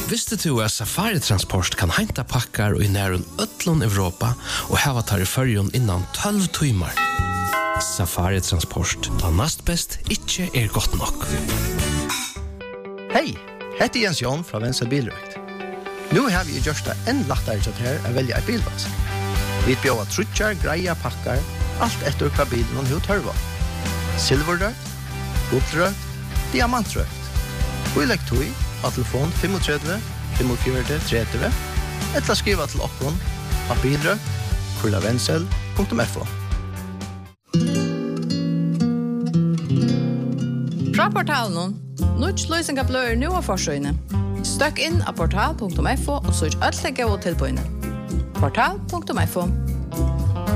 Visste du at Safari Transport kan henta pakkar i nærun öllun Europa og hava tar i førjun innan 12 timer? Safari Transport, da nast best ikkje godt nok. Hei, heter Jens Jon fra Venstre Bilrøkt. Nå har vi gjort det enn lettere til her å velge en bilvask. Vi bjør trutjar, greia pakkar, alt etter hva bilen og tørva. Silverrøkt, guldrøkt, diamantrøkt. Og i lekktøy av telefon 35 45 30 eller skriva til okkon av bilrøkt@vensel.fo. Fra portalen, Nuts løsninga blør nu av forsøyne. Støkk inn av portal.fo og søk alle gå til på inne. Portal.fo